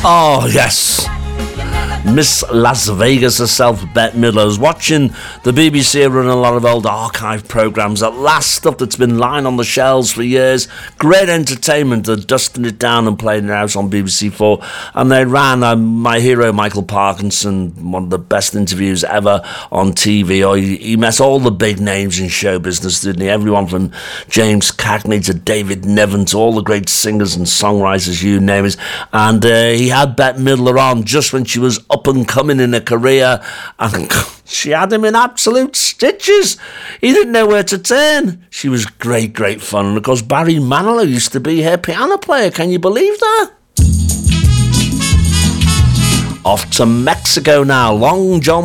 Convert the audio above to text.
Oh, yes. Miss Las Vegas herself, Bette Midler, was watching the BBC run a lot of old archive programmes. At last, stuff that's been lying on the shelves for years. Great entertainment. They're dusting it down and playing it out on BBC4. And they ran my hero, Michael Parkinson, one of the best interviews ever on TV. He met all the big names in show business, didn't he? Everyone from James Cagney to David Niven to all the great singers and songwriters, you name it. And he had Bette Midler on just when she was up and coming in her career, and she had him in absolute stitches. He didn't know where to turn. She was great fun. And of course, Barry Manilow used to be her piano player. Can you believe that? Off to Mexico now. Long John